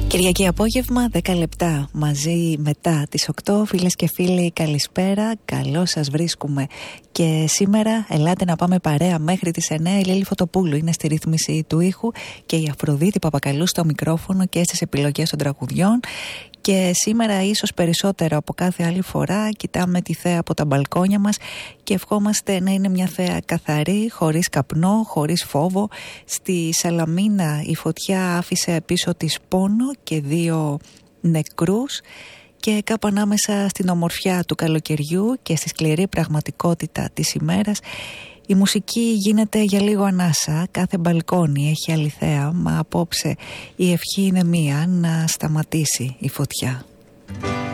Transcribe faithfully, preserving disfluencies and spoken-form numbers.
Κυριακή απόγευμα, δέκα λεπτά μαζί μετά τις οκτώ. Φίλες και φίλοι, καλησπέρα. Καλώς σας βρίσκουμε. Και σήμερα ελάτε να πάμε παρέα μέχρι τις εννιά. Η Λίλη Φωτοπούλου είναι στη ρύθμιση του ήχου και η Αφροδίτη Παπακαλού στο μικρόφωνο και στις επιλογές των τραγουδιών. Και σήμερα ίσως περισσότερο από κάθε άλλη φορά κοιτάμε τη θέα από τα μπαλκόνια μας και ευχόμαστε να είναι μια θέα καθαρή, χωρίς καπνό, χωρίς φόβο. Στη Σαλαμίνα η φωτιά άφησε πίσω της πόνο και δύο νεκρούς, και κάπου ανάμεσα στην ομορφιά του καλοκαιριού και στη σκληρή πραγματικότητα της ημέρας η μουσική γίνεται για λίγο ανάσα. Κάθε μπαλκόνι έχει άλλη θέα, μα απόψε η ευχή είναι μία: να σταματήσει η φωτιά.